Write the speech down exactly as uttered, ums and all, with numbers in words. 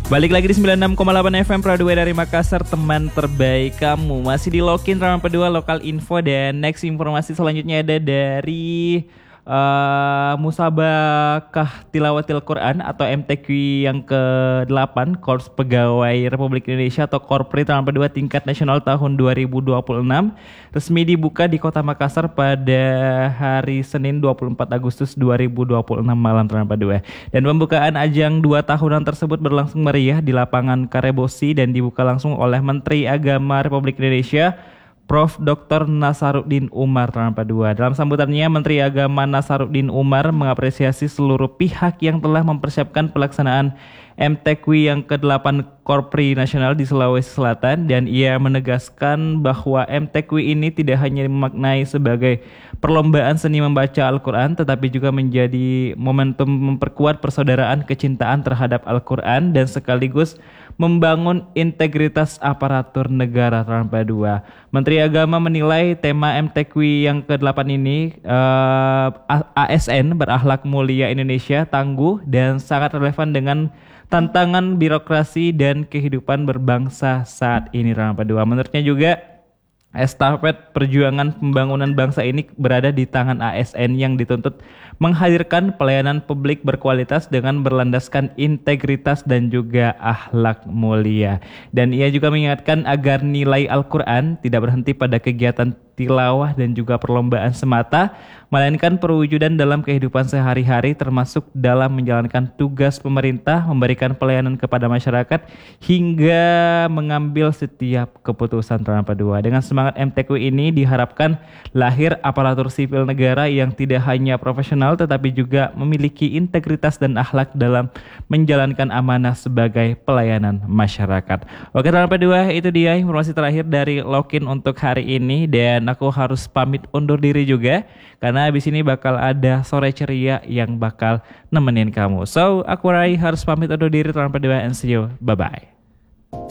Balik lagi di sembilan puluh enam koma delapan F M Pradua dari Makassar, teman terbaik kamu. Masih di Lokin Rama Pedua Lokal Info, dan next informasi selanjutnya ada dari uh, Musabakah Tilawatil Quran atau M T Q yang ke delapan Korps Pegawai Republik Indonesia atau Korpri Rama Pedua tingkat nasional tahun dua ribu dua puluh enam resmi dibuka di Kota Makassar pada hari Senin dua puluh empat Agustus dua ribu dua puluh enam malam Rama Pedua. Dan pembukaan ajang dua tahunan tersebut berlangsung meriah di lapangan Karebosi dan dibuka langsung oleh Menteri Agama Republik Indonesia Profesor Doktor Nasaruddin Umar Rama Pedua. Dalam sambutannya, Menteri Agama Nasaruddin Umar mengapresiasi seluruh pihak yang telah mempersiapkan pelaksanaan M T Q yang ke delapan Korpri Nasional di Sulawesi Selatan, dan ia menegaskan bahwa M T Q ini tidak hanya dimaknai sebagai perlombaan seni membaca Al-Quran, tetapi juga menjadi momentum memperkuat persaudaraan kecintaan terhadap Al-Quran dan sekaligus membangun integritas aparatur negara Rama Pedua. Menteri Agama menilai tema M T Q yang ke delapan ini uh, A S N Berakhlak Mulia Indonesia tangguh dan sangat relevan dengan tantangan birokrasi dan kehidupan berbangsa saat ini Rama Pedua. Menurutnya juga estafet perjuangan pembangunan bangsa ini berada di tangan A S N yang dituntut menghadirkan pelayanan publik berkualitas dengan berlandaskan integritas dan juga akhlak mulia. Dan ia juga mengingatkan agar nilai Al-Quran tidak berhenti pada kegiatan tilawah dan juga perlombaan semata, melainkan perwujudan dalam kehidupan sehari-hari termasuk dalam menjalankan tugas pemerintah, memberikan pelayanan kepada masyarakat hingga mengambil setiap keputusan Rama Pedua. Dengan semangat M T Q ini diharapkan lahir aparatur sipil negara yang tidak hanya profesional tetapi juga memiliki integritas dan akhlak dalam menjalankan amanah sebagai pelayanan masyarakat. Oke Rama Pedua, itu dia informasi terakhir dari Lokin untuk hari ini, dan aku harus pamit undur diri juga karena habis ini bakal ada sore ceria yang bakal nemenin kamu. So, aku Rai harus pamit undur diri Rama Pedua, and see you. Bye bye.